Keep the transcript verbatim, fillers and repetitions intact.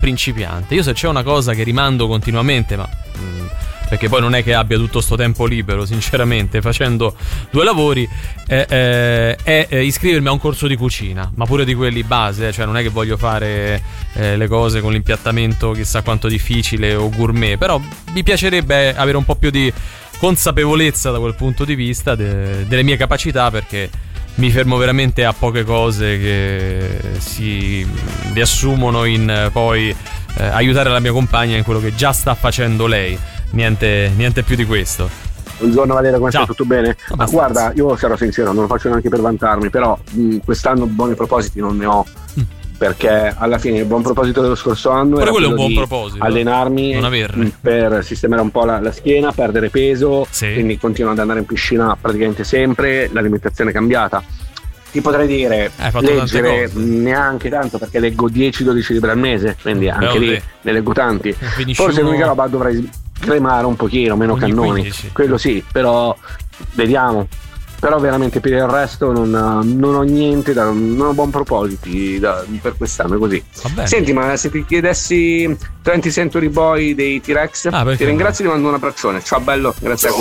principiante. Io se c'è una cosa che rimando continuamente, ma mh, perché poi non è che abbia tutto sto tempo libero, sinceramente, facendo due lavori, eh, eh, è eh, iscrivermi a un corso di cucina, ma pure di quelli base, cioè non è che voglio fare eh, le cose con l'impiattamento chissà quanto difficile o gourmet, però mi piacerebbe avere un po' più di consapevolezza da quel punto di vista de- delle mie capacità, perché mi fermo veramente a poche cose che si riassumono in eh, poi eh, aiutare la mia compagna in quello che già sta facendo lei. Niente, niente più di questo. Buongiorno Valerio, come stai? Tutto bene? Ma guarda, io sarò sincero, non lo faccio neanche per vantarmi, però mh, quest'anno buoni propositi non ne ho, mm. perché alla fine il buon proposito dello scorso anno però era quello è un buon di proposito, allenarmi mh, per sistemare un po' la, la schiena, perdere peso, sì. Quindi continuo ad andare in piscina praticamente sempre, l'alimentazione è cambiata. Ti potrei dire leggere neanche tanto, perché leggo dieci dodici libri al mese, quindi Beh, anche lì ne leggo tanti. Forse l'unica roba dovrei cremare un pochino, meno ogni cannoni quindici. Quello sì, però vediamo. Però veramente per il resto non, non ho niente da, non ho buoni propositi da, per quest'anno, così. Senti, ma se ti chiedessi venti Century Boy dei T-Rex, ah, ti ringrazio, no? Ti mando un abbraccione. Ciao bello, grazie a